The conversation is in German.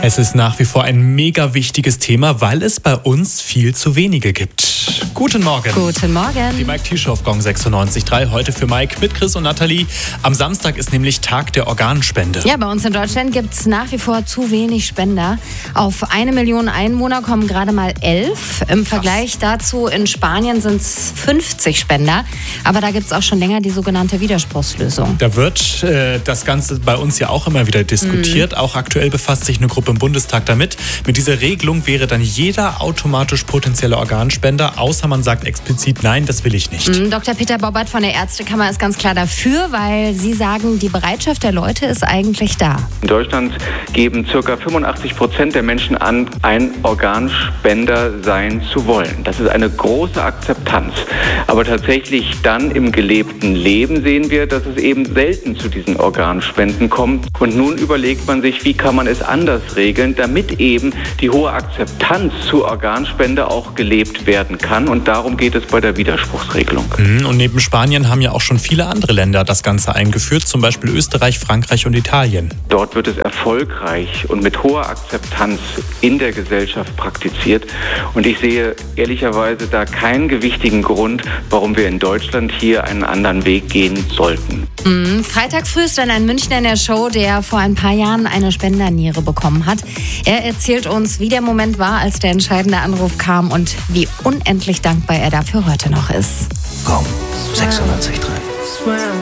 Es ist nach wie vor ein mega wichtiges Thema, weil es bei uns viel zu wenige gibt. Guten Morgen. Guten Morgen. Die Mike T-Show auf Gong 96.3. Heute für Mike mit Chris und Nathalie. Am Samstag ist nämlich Tag der Organspende. Ja, bei uns in Deutschland gibt es nach wie vor zu wenig Spender. Auf 1 Million Einwohner kommen gerade mal 11. Im Vergleich dazu in Spanien sind es 50 Spender. Aber da gibt es auch schon länger die sogenannte Widerspruchslösung. Da wird das Ganze bei uns ja auch immer wieder diskutiert. Auch aktuell befasst sich eine Gruppe im Bundestag damit. Mit dieser Regelung wäre dann jeder automatisch potenzieller Organspender, außer man sagt explizit, nein, das will ich nicht. Dr. Peter Bobbert von der Ärztekammer ist ganz klar dafür, weil Sie sagen, die Bereitschaft der Leute ist eigentlich da. In Deutschland geben ca. 85% der Menschen an, ein Organspender sein zu wollen. Das ist eine große Akzeptanz. Aber tatsächlich dann im gelebten Leben sehen wir, dass es eben selten zu diesen Organspenden kommt. Und nun überlegt man sich, wie kann man es anders regeln, damit eben die hohe Akzeptanz zur Organspende auch gelebt werden kann. Und darum geht es bei der Widerspruchsregelung. Und neben Spanien haben ja auch schon viele andere Länder das Ganze eingeführt, zum Beispiel Österreich, Frankreich und Italien. Dort wird es erfolgreich und mit hoher Akzeptanz in der Gesellschaft praktiziert. Und ich sehe ehrlicherweise da keinen gewichtigen Grund, warum wir in Deutschland hier einen anderen Weg gehen sollten. Freitag früh ist dann ein Münchner in der Show, der vor ein paar Jahren eine Spenderniere bekommen hat. Er erzählt uns, wie der Moment war, als der entscheidende Anruf kam und wie unendlich dankbar er dafür heute noch ist. Gong 96.3.